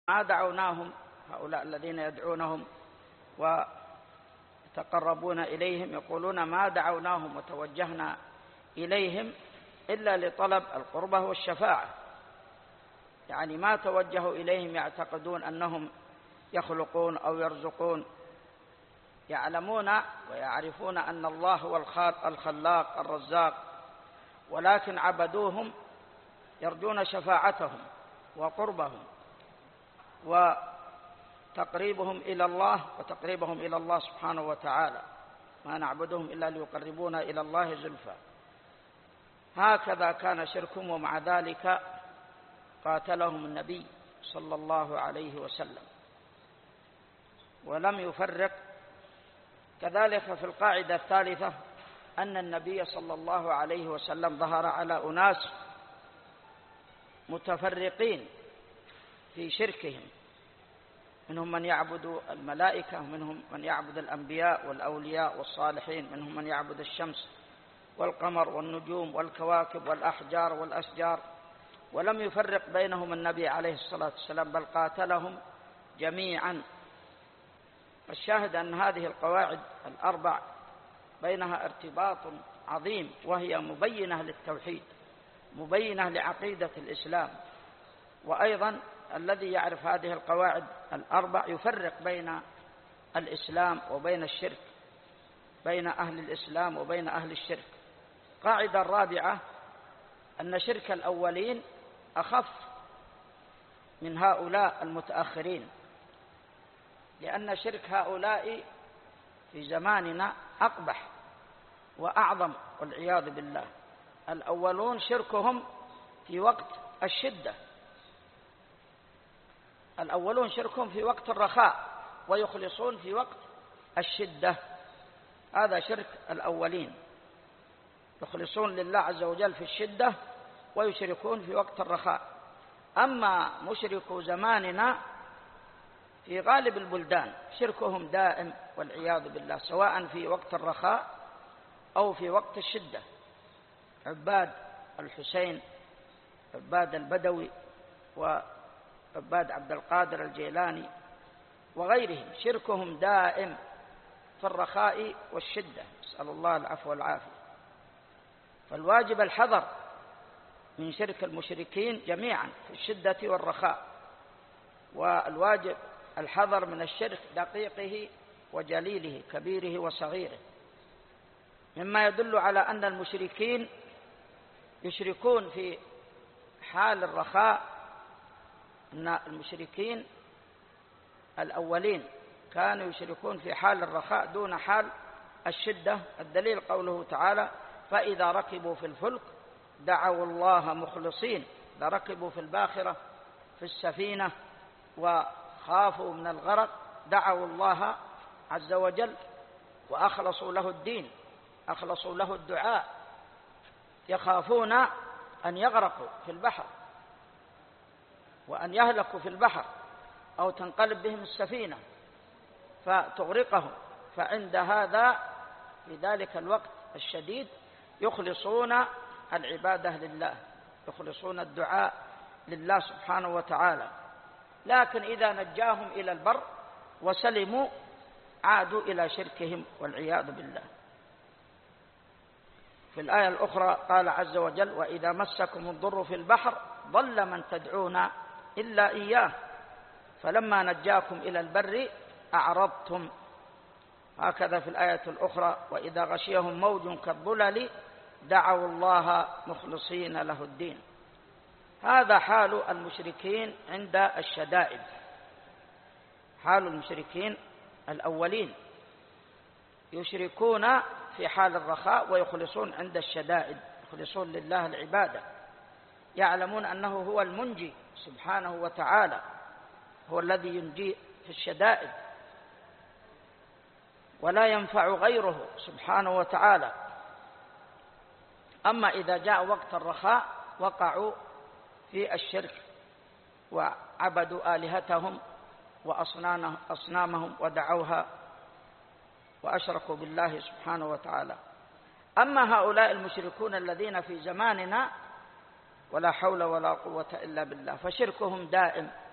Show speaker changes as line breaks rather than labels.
ما دعوناهم هؤلاء الذين يدعونهم ويتقربون إليهم يقولون ما دعوناهم وتوجهنا إليهم إلا لطلب القربة والشفاعة، يعني ما توجهوا إليهم يعتقدون أنهم يخلقون أو يرزقون، يعلمون ويعرفون أن الله هو الخلاق الرزاق، ولكن عبدوهم يرجون شفاعتهم وقربهم وتقريبهم إلى الله وتقريبهم إلى الله سبحانه وتعالى، ما نعبدهم إلا ليقربونا إلى الله زلفى. هكذا كان شركهم، ومع ذلك قاتلهم النبي صلى الله عليه وسلم ولم يفرق. كذلك في القاعدة الثالثة أن النبي صلى الله عليه وسلم ظهر على أناس متفرقين في شركهم، منهم من يعبد الملائكة، منهم من يعبد الأنبياء والأولياء والصالحين، منهم من يعبد الشمس والقمر والنجوم والكواكب والأحجار والأشجار، ولم يفرق بينهم النبي عليه الصلاة والسلام بل قاتلهم جميعا. الشاهد أن هذه القواعد الأربع بينها ارتباط عظيم، وهي مبينة للتوحيد، مبينة لعقيدة الإسلام. وأيضا الذي يعرف هذه القواعد الأربع يفرق بين الإسلام وبين الشرك، بين أهل الإسلام وبين أهل الشرك. قاعدة الرابعة أن شرك الأولين أخف من هؤلاء المتأخرين، لأن شرك هؤلاء في زماننا أقبح وأعظم والعياذ بالله. الأولون شركهم في وقت الشدة، الأولون شركهم في وقت الرخاء ويخلصون في وقت الشدة، هذا شرك الأولين، يخلصون لله عز وجل في الشدة ويشركون في وقت الرخاء. أما مشركو زماننا في غالب البلدان شركهم دائم والعياذ بالله، سواء في وقت الرخاء أو في وقت الشدة. عباد الحسين، عباد البدوي، وعباد عبد القادر الجيلاني وغيرهم شركهم دائم في الرخاء والشدة، نسأل الله العفو والعافية. فالواجب الحذر من شرك المشركين جميعا في الشدة والرخاء، والواجب الحذر من الشرك دقيقه وجليله كبيره وصغيره، مما يدل على أن المشركين يشركون في حال الرخاء. أن المشركين الأولين كانوا يشركون في حال الرخاء دون حال الشدة. الدليل قوله تعالى: فإذا ركبوا في الفلك دعوا الله مخلصين، إذا ركبوا في الباخرة في السفينة وخافوا من الغرق دعوا الله عز وجل وأخلصوا له الدين، أخلصوا له الدعاء، يخافون أن يغرقوا في البحر وأن يهلكوا في البحر أو تنقلب بهم السفينة فتغرقهم. فعند هذا في ذلك الوقت الشديد يخلصون العبادة لله، يخلصون الدعاء لله سبحانه وتعالى. لكن إذا نجاهم إلى البر وسلموا عادوا إلى شركهم والعياذ بالله. في الآية الأخرى قال عز وجل: وإذا مسكم الضر في البحر ضل من تدعون إلا إياه فلما نجاكم إلى البر أعرضتم. هكذا في الآية الأخرى: وإذا غشيهم موج كالظلل دعوا الله مخلصين له الدين. هذا حال المشركين عند الشدائد، حال المشركين الأولين، يشركون في حال الرخاء ويخلصون عند الشدائد، يخلصون لله العبادة، يعلمون أنه هو المنجي سبحانه وتعالى، هو الذي ينجي في الشدائد ولا ينفع غيره سبحانه وتعالى. أما إذا جاء وقت الرخاء وقعوا في الشرك وعبدوا آلهتهم وأصنامهم ودعوها وأشركوا بالله سبحانه وتعالى. أما هؤلاء المشركون الذين في زماننا ولا حول ولا قوة إلا بالله فشركهم دائم